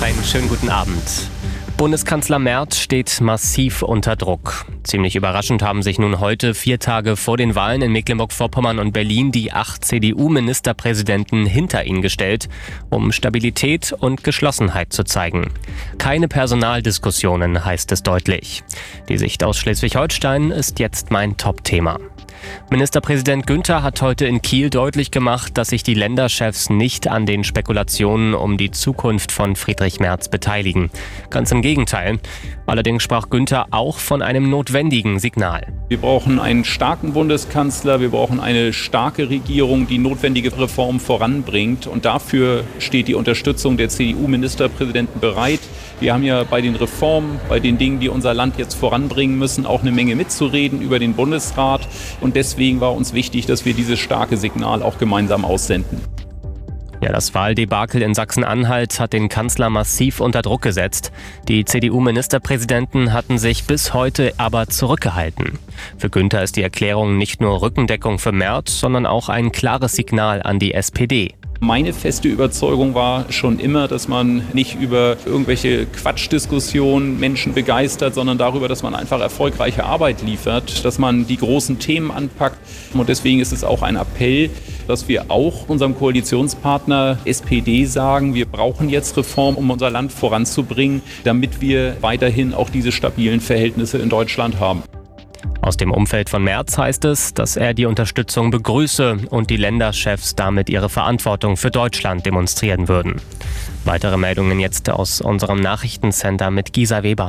Einen schönen guten Abend. Bundeskanzler Merz steht massiv unter Druck. Ziemlich überraschend haben sich nun heute, 4 Tage vor den Wahlen in Mecklenburg-Vorpommern und Berlin, die 8 CDU-Ministerpräsidenten hinter ihn gestellt, um Stabilität und Geschlossenheit zu zeigen. Keine Personaldiskussionen, heißt es deutlich. Die Sicht aus Schleswig-Holstein ist jetzt mein Top-Thema. Ministerpräsident Günther hat heute in Kiel deutlich gemacht, dass sich die Länderchefs nicht an den Spekulationen um die Zukunft von Friedrich Merz beteiligen. Ganz im Gegenteil. Allerdings sprach Günther auch von einem notwendigen Signal. Wir brauchen einen starken Bundeskanzler, wir brauchen eine starke Regierung, die notwendige Reformen voranbringt. Und dafür steht die Unterstützung der CDU-Ministerpräsidenten bereit. Wir haben ja bei den Reformen, bei den Dingen, die unser Land jetzt voranbringen müssen, auch eine Menge mitzureden über den Bundesrat. Und deswegen war uns wichtig, dass wir dieses starke Signal auch gemeinsam aussenden. Ja, das Wahldebakel in Sachsen-Anhalt hat den Kanzler massiv unter Druck gesetzt. Die CDU-Ministerpräsidenten hatten sich bis heute aber zurückgehalten. Für Günther ist die Erklärung nicht nur Rückendeckung für Merz, sondern auch ein klares Signal an die SPD. Meine feste Überzeugung war schon immer, dass man nicht über irgendwelche Quatschdiskussionen Menschen begeistert, sondern darüber, dass man einfach erfolgreiche Arbeit liefert, dass man die großen Themen anpackt. Und deswegen ist es auch ein Appell, dass wir auch unserem Koalitionspartner SPD sagen, wir brauchen jetzt Reformen, um unser Land voranzubringen, damit wir weiterhin auch diese stabilen Verhältnisse in Deutschland haben. Aus dem Umfeld von Merz heißt es, dass er die Unterstützung begrüße und die Länderchefs damit ihre Verantwortung für Deutschland demonstrieren würden. Weitere Meldungen jetzt aus unserem Nachrichtencenter mit Gisa Weber.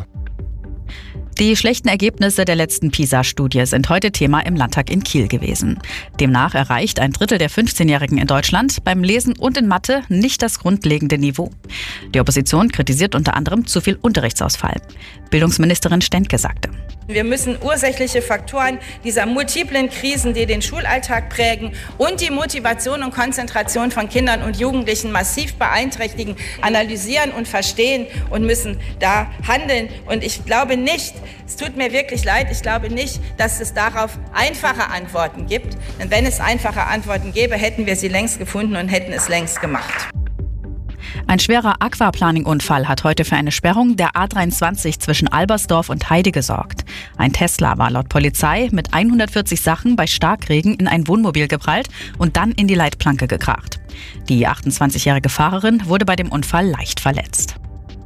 Die schlechten Ergebnisse der letzten PISA-Studie sind heute Thema im Landtag in Kiel gewesen. Demnach erreicht ein Drittel der 15-Jährigen in Deutschland beim Lesen und in Mathe nicht das grundlegende Niveau. Die Opposition kritisiert unter anderem zu viel Unterrichtsausfall. Bildungsministerin Stendke sagte: Wir müssen ursächliche Faktoren dieser multiplen Krisen, die den Schulalltag prägen und die Motivation und Konzentration von Kindern und Jugendlichen massiv beeinträchtigen, analysieren und verstehen und müssen da handeln. Und ich glaube nicht, es tut mir wirklich leid, ich glaube nicht, dass es darauf einfache Antworten gibt. Denn wenn es einfache Antworten gäbe, hätten wir sie längst gefunden und hätten es längst gemacht. Ein schwerer Aquaplaning-Unfall hat heute für eine Sperrung der A23 zwischen Albersdorf und Heide gesorgt. Ein Tesla war laut Polizei mit 140 Sachen bei Starkregen in ein Wohnmobil geprallt und dann in die Leitplanke gekracht. Die 28-jährige Fahrerin wurde bei dem Unfall leicht verletzt.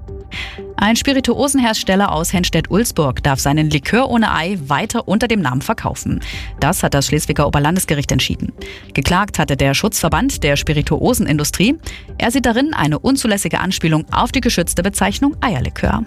Ein Spirituosenhersteller aus Henstedt-Ulzburg darf seinen Likör ohne Ei weiter unter dem Namen verkaufen. Das hat das Schleswiger Oberlandesgericht entschieden. Geklagt hatte der Schutzverband der Spirituosenindustrie. Er sieht darin eine unzulässige Anspielung auf die geschützte Bezeichnung Eierlikör.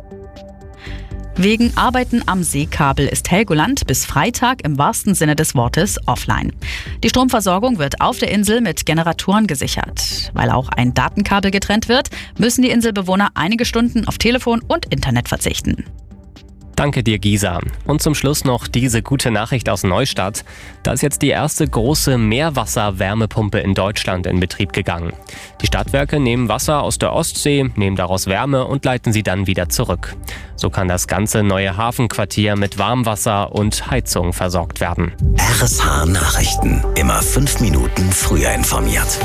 Wegen Arbeiten am Seekabel ist Helgoland bis Freitag im wahrsten Sinne des Wortes offline. Die Stromversorgung wird auf der Insel mit Generatoren gesichert. Weil auch ein Datenkabel getrennt wird, müssen die Inselbewohner einige Stunden auf Telefon und Internet verzichten. Danke dir, Gisa. Und zum Schluss noch diese gute Nachricht aus Neustadt. Da ist jetzt die erste große Meerwasser-Wärmepumpe in Deutschland in Betrieb gegangen. Die Stadtwerke nehmen Wasser aus der Ostsee, nehmen daraus Wärme und leiten sie dann wieder zurück. So kann das ganze neue Hafenquartier mit Warmwasser und Heizung versorgt werden. RSH Nachrichten. Immer 5 Minuten früher informiert.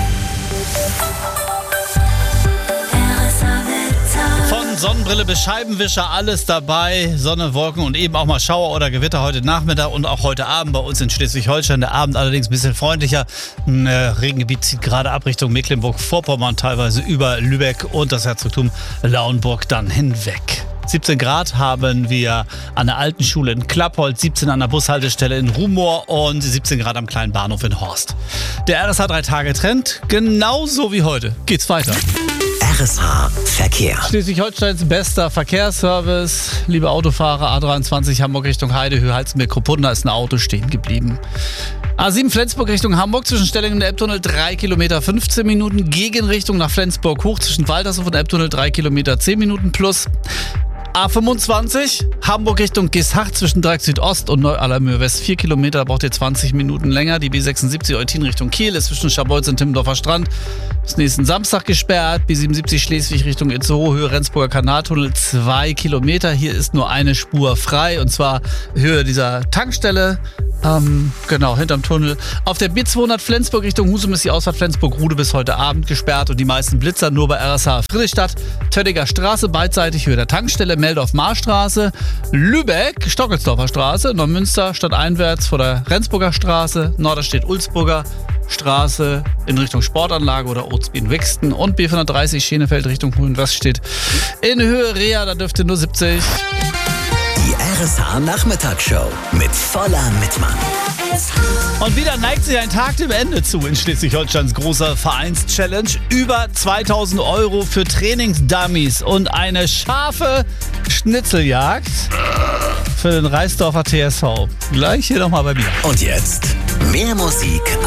Sonnenbrille bis Scheibenwischer, alles dabei. Sonne, Wolken und eben auch mal Schauer oder Gewitter heute Nachmittag und auch heute Abend bei uns in Schleswig-Holstein. Der Abend allerdings ein bisschen freundlicher. Ein Regengebiet zieht gerade ab Richtung Mecklenburg-Vorpommern, teilweise über Lübeck und das Herzogtum Lauenburg dann hinweg. 17 Grad haben wir an der alten Schule in Klappholt, 17 an der Bushaltestelle in Rumohr und 17 Grad am kleinen Bahnhof in Horst. Der RSH 3-Tage-Trend, genauso wie heute, geht's weiter. RSH Verkehr. Schleswig-Holsteins bester Verkehrsservice. Liebe Autofahrer, A23 Hamburg Richtung Heidehöhe, Halstenberg-Kruppun, da ist ein Auto stehen geblieben. A7 Flensburg Richtung Hamburg zwischen Stellingen und Elbtunnel 3 Kilometer 15 Minuten. Gegenrichtung nach Flensburg hoch zwischen Waltershof und Elbtunnel 3 Kilometer 10 Minuten plus. A25 Hamburg Richtung Geesthacht zwischen Dreieck Südost und Neu-Allermöhr West 4 Kilometer, da braucht ihr 20 Minuten länger. Die B76 Eutin Richtung Kiel ist zwischen Scharbeutz und Timmendorfer Strand Bis nächsten Samstag gesperrt. B77 Schleswig Richtung Itzehoe, Höhe Rendsburger Kanaltunnel 2 Kilometer. Hier ist nur eine Spur frei und zwar Höhe dieser Tankstelle. Genau, hinterm Tunnel. Auf der B200 Flensburg Richtung Husum ist die Ausfahrt Flensburg-Rude bis heute Abend gesperrt und die meisten Blitzer nur bei RSH Friedrichstadt, Töttinger Straße, beidseitig Höhe der Tankstelle, Meldorf-Marstraße, Lübeck, Stockelsdorfer Straße, Neumünster stadteinwärts vor der Rendsburger Straße, Norderstedt-Ulzburger Straße in Richtung Sportanlage oder Ortsbienen-Wixten und B430 Schenefeld Richtung Hohenweststedt in Höhe Rea, da dürfte nur 70. Die RSH Nachmittagsshow mit voller Mitmann. Und wieder neigt sich ein Tag dem Ende zu in Schleswig-Holsteins großer Vereins-Challenge. Über 2.000 € für Trainingsdummies und eine scharfe Schnitzeljagd für den Reisdorfer TSV. Gleich hier nochmal bei mir. Und jetzt mehr Musik